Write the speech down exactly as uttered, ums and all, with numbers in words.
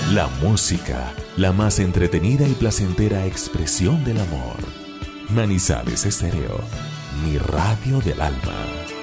La música, la más entretenida y placentera expresión del amor. Manizales Estéreo, mi radio del alma.